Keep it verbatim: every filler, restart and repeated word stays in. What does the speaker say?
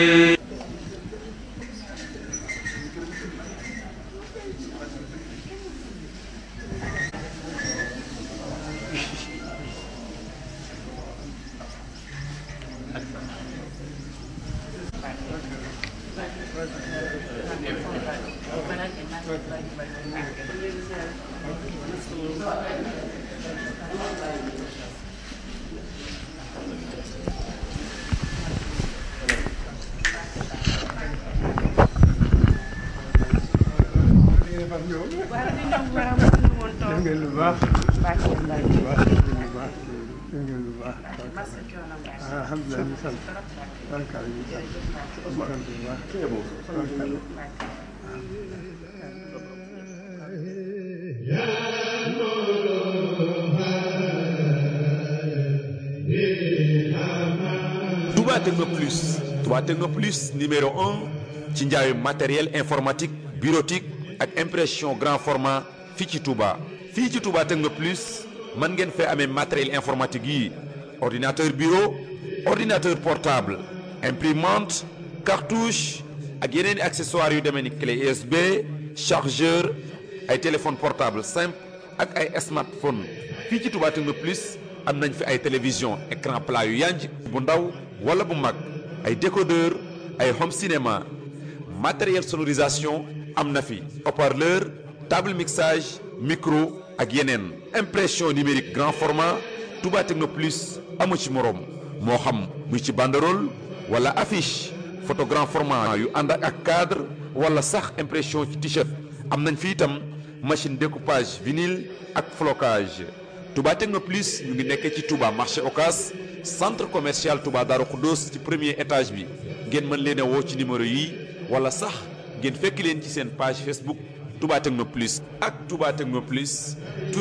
Touba Techno Plus Touba Techno Plus numéro un ci njaayu matériel informatique bureautique ak impression grand format fii ci Touba. fii ci Touba Techno Plus mën ngeen fee amee matériel informatique yi ordinateur bureau ordinateur portable imprimante cartouche ak yeneen i accessoires yu demee ni clé U S B chargeur ay téléphone portable simple ak ay smartphone fii ci Touba Techno Plus am nañ fi ay télévision écran plat yu yanj bu ndaw wala bu mag ay décodeur ay home cinéma matériel sonorisation am na fi haut-parleur table mixage micro ak yeneen impression numérique grand format Touba Techno Plus amu ci moroom moo xam muy ci banderole wala affiche photo grand format yu ànd ak cadre wala sax impression ci t-shirt am nañ fi itam machine découpage vinyle ak flocage Touba Techno Plus ñu ngi nekkee ci Touba marché Ocass centre commercial Touba Darou Khoudoss ci premier étage bi ngeen mën leen a woo ci numéro yi wala sax ngeen fekk leen ci seen page Facebook Touba Techno Plus ak Touba Techno Plus